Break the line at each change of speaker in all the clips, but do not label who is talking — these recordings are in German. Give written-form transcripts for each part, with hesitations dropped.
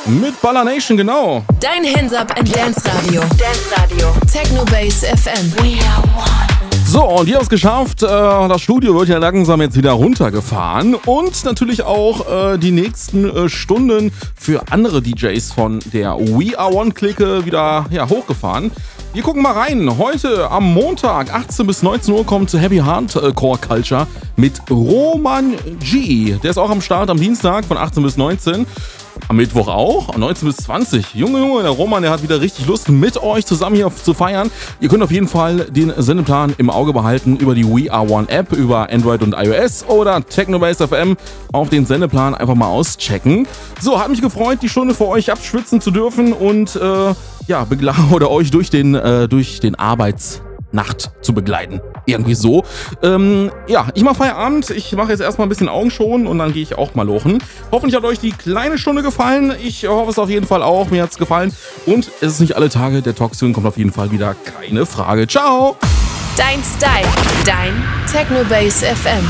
Mit Baller Nation, genau.
Dein Hands-Up and Dance Radio. Techno Base FM. We are one.
So, und ihr habt es geschafft. Das Studio wird ja langsam jetzt wieder runtergefahren. Und natürlich auch die nächsten Stunden für andere DJs von der We Are One-Clique wieder hochgefahren. Wir gucken mal rein. Heute am Montag, 18 bis 19 Uhr, kommt Heavy Hardcore Culture mit Roman G. Der ist auch am Start am Dienstag von 18 bis 19. Am Mittwoch auch, 19 bis 20. Junge, der Roman, der hat wieder richtig Lust, mit euch zusammen hier zu feiern. Ihr könnt auf jeden Fall den Sendeplan im Auge behalten über die We Are One App, über Android und iOS oder Technobase FM auf den Sendeplan einfach mal auschecken. So, hat mich gefreut, die Stunde für euch abschwitzen zu dürfen und oder euch durch den Arbeitsnacht zu begleiten. Irgendwie so. Ich mache Feierabend. Ich mache jetzt erstmal ein bisschen Augenschonen und dann gehe ich auch mal lochen. Hoffentlich hat euch die kleine Stunde gefallen. Ich hoffe es auf jeden Fall auch. Mir hat es gefallen. Und es ist nicht alle Tage. Der Talkshow kommt auf jeden Fall wieder. Keine Frage. Ciao.
Dein Style. Dein Techno Base FM.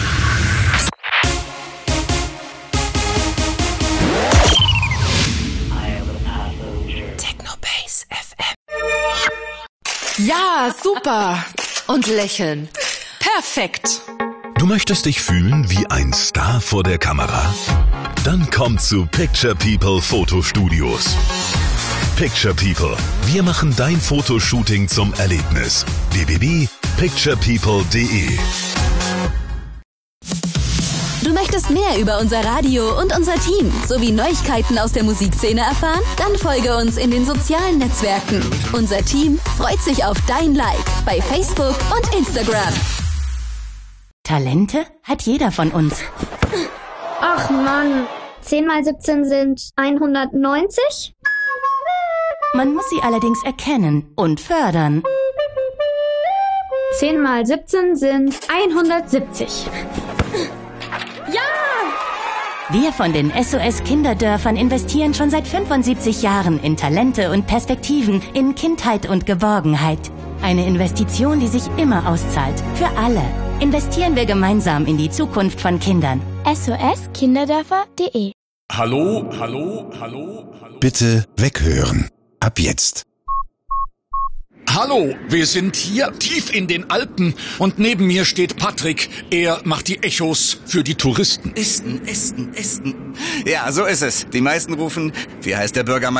Techno Base FM. Ja, super. Und lächeln. Perfekt.
Du möchtest dich fühlen wie ein Star vor der Kamera? Dann komm zu Picture People Fotostudios. Picture People. Wir machen dein Fotoshooting zum Erlebnis. www.picturepeople.de.
Du möchtest mehr über unser Radio und unser Team sowie Neuigkeiten aus der Musikszene erfahren? Dann folge uns in den sozialen Netzwerken. Unser Team freut sich auf dein Like bei Facebook und Instagram.
Talente hat jeder von uns.
Ach Mann, 10 mal 17 sind 190?
Man muss sie allerdings erkennen und fördern.
10 mal 17 sind 170. Ja!
Wir von den SOS Kinderdörfern investieren schon seit 75 Jahren in Talente und Perspektiven, in Kindheit und Geborgenheit. Eine Investition, die sich immer auszahlt. Für alle. Investieren wir gemeinsam in die Zukunft von Kindern.
SOSkinderdörfer.de.
Hallo.
Bitte weghören. Ab jetzt.
Hallo, wir sind hier tief in den Alpen und neben mir steht Patrick. Er macht die Echos für die Touristen.
Esten. Ja, so ist es. Die meisten rufen, wie heißt der Bürgermeister?